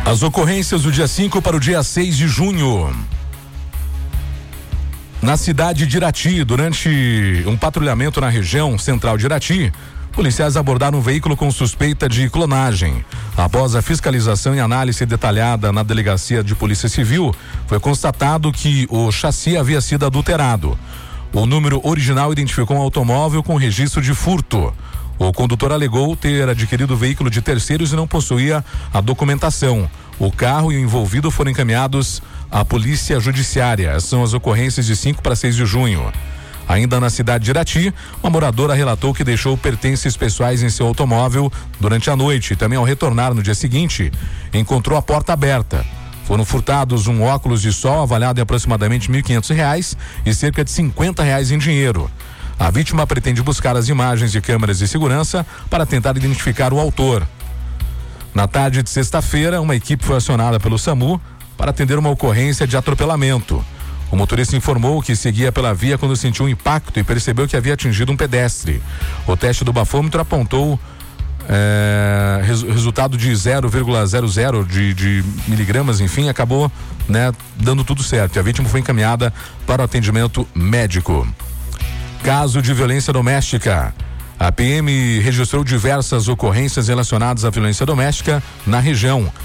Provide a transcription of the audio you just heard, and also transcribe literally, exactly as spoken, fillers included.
As ocorrências do dia cinco para o dia seis de junho. Na cidade de Irati, durante um patrulhamento na região central de Irati, policiais abordaram um veículo com suspeita de clonagem. Após a fiscalização e análise detalhada na delegacia de polícia civil, foi constatado que o chassi havia sido adulterado. O número original identificou um automóvel com registro de furto. O condutor alegou ter adquirido o veículo de terceiros e não possuía a documentação. O carro e o envolvido foram encaminhados à polícia judiciária. São as ocorrências de cinco para seis de junho. Ainda na cidade de Irati, uma moradora relatou que deixou pertences pessoais em seu automóvel durante a noite. Também, ao retornar no dia seguinte, encontrou a porta aberta. Foram furtados um óculos de sol avaliado em aproximadamente mil e quinhentos reais e cerca de cinquenta reais em dinheiro. A vítima pretende buscar as imagens de câmeras de segurança para tentar identificar o autor. Na tarde de sexta-feira, uma equipe foi acionada pelo SAMU para atender uma ocorrência de atropelamento. O motorista informou que seguia pela via quando sentiu um impacto e percebeu que havia atingido um pedestre. O teste do bafômetro apontou é, res, resultado de zero vírgula zero zero de, de miligramas, enfim, acabou, né, dando tudo certo. E a vítima foi encaminhada para o atendimento médico. Caso de violência doméstica. A P M registrou diversas ocorrências relacionadas à violência doméstica na região.